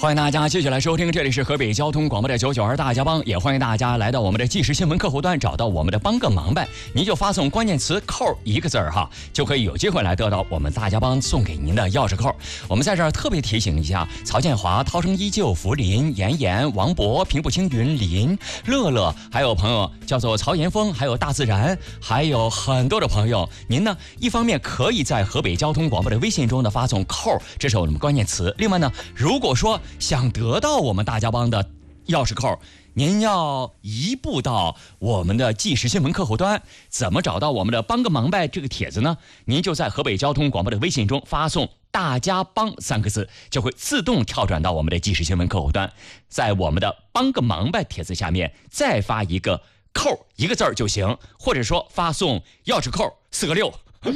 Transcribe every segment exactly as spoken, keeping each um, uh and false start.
欢迎大家继续来收听，这里是河北交通广播的九九二大家帮，也欢迎大家来到我们的即时新闻客户端，找到我们的帮个忙呗，您就发送关键词扣一个字儿哈，就可以有机会来得到我们大家帮送给您的钥匙扣。我们在这儿特别提醒一下，曹建华、涛声依旧、福林、妍妍、王博、平步青云、林、乐乐，还有朋友叫做曹岩峰，还有大自然，还有很多的朋友，您呢一方面可以在河北交通广播的微信中呢发送扣，这是我们关键词。另外呢，如果说想得到我们大家帮的钥匙扣，您要移步到我们的即时新闻客户端。怎么找到我们的帮个忙呗这个帖子呢？您就在河北交通广播的微信中发送大家帮三个字，就会自动跳转到我们的即时新闻客户端，在我们的帮个忙呗帖子下面再发一个扣一个字儿就行，或者说发送钥匙扣四个六。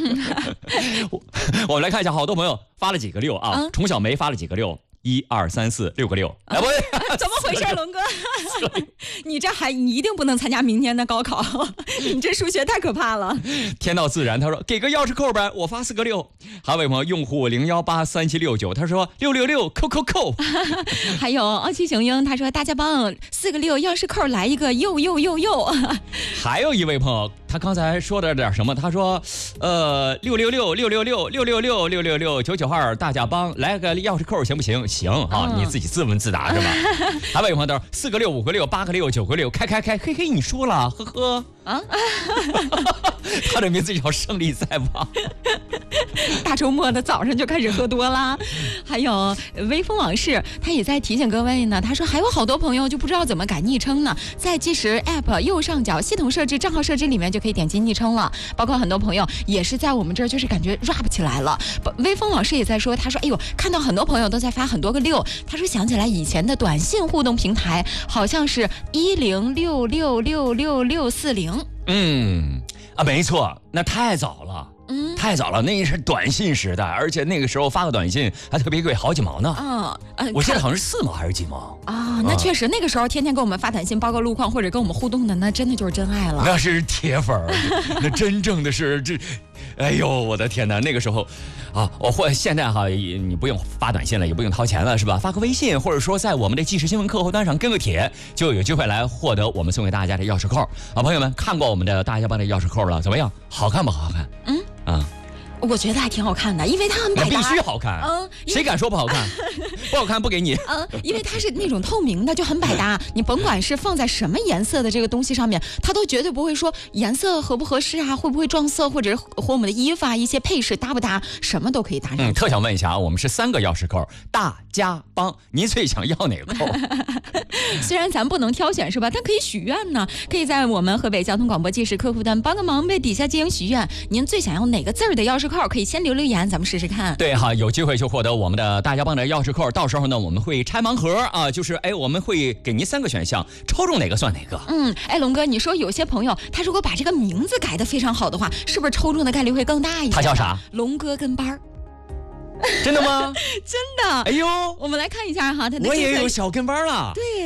我们来看一下，好多朋友发了几个六啊？嗯、虫小梅发了几个六？一二三四六个六，哎，不对， 怎么回事，龙哥？你这还你一定不能参加明年的高考，你这数学太可怕了。 天道自然，他说给个钥匙扣呗，我发四个六。还有位朋友用户零幺八三七六九，他说六六六扣扣扣。 还有傲气雄鹰，他说大家帮四个六钥匙扣来一个又又又又。 还有一位朋友，他刚才说的点什么？他说，呃，六六六六六六六六六六六六九九二大家帮来个钥匙扣行不行？行啊，嗯、你自己自问自答是吧？还有一位朋友，四个六、五个六、八个六、九个六，开开开，嘿嘿，你输了，呵呵。啊，他的名字叫胜利在望。 大周末的早上就开始喝多啦。还有微风往事，他也在提醒各位呢。他说还有好多朋友就不知道怎么改昵称呢，在即时 App 右上角系统设置、账号设置里面就可以点击昵称了。包括很多朋友也是在我们这儿就是感觉 rap 起来了。微风往事也在说，他说哎呦，看到很多朋友都在发很多个六，他说想起来以前的短信互动平台好像是一零六六六六六四零。 嗯啊，没错，那太早了。嗯，太早了，那是短信时代，而且那个时候发个短信还特别贵，好几毛呢。啊、呃，我记得好像是四毛还是几毛啊？那确实，那个时候天天给我们发短信报告路况或者跟我们互动的，那真的就是真爱了。 那是铁粉儿，那真正的是这，哎呦，我的天哪！那个时候，啊，我或现在哈，你不用发短信了，也不用掏钱了，是吧？发个微信，或者说在我们的即时新闻客户端上跟个帖，就有机会来获得我们送给大家的钥匙扣。啊，朋友们看过我们的大家帮的钥匙扣了，怎么样？好看不好看？嗯。啊， 我觉得还挺好看的，因为它很百搭。 必须好看，嗯，谁敢说不好看？不好看不给你。 嗯，因为它是那种透明的，就很百搭。你甭管是放在什么颜色的这个东西上面，它都绝对不会说颜色合不合适啊，会不会撞色，或者和我们的衣服啊一些配饰搭不搭，什么都可以搭上。 嗯，特想问一下啊，我们是三个钥匙扣，大家帮，您最想要哪个扣？ 虽然咱不能挑选是吧，但可以许愿呢，可以在我们河北交通广播即时客户端帮个忙呗，底下进行许愿。您最想要哪个字儿的钥匙扣？可以先留留言，咱们试试看。 对哈，有机会就获得我们的大家帮的钥匙扣。到时候呢，我们会拆盲盒啊，就是哎，我们会给您三个选项，抽中哪个算哪个。 嗯，哎，龙哥，你说有些朋友他如果把这个名字改得非常好的话，是不是抽中的概率会更大一点？ 他叫啥？ 龙哥跟班儿。 真的吗？ 真的。 哎呦， 我们来看一下哈，他的我也有小跟班了。 对。